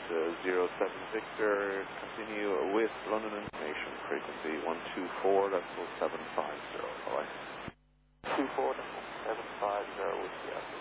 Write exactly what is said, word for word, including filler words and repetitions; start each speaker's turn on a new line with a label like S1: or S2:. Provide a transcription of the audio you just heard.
S1: uh, zero seven Victor, continue with London information, frequency one two four point seven five zero, alright?
S2: two four point seven five zero with the